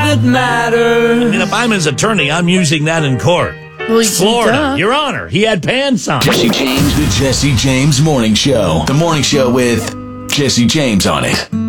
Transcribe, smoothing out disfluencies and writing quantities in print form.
what matters. I mean, if I'm his attorney, I'm using that in court. Well, Florida, duh. Your Honor, he had pants on. Jesse James, the Jesse James Morning Show. The Morning Show with Jesse James on it.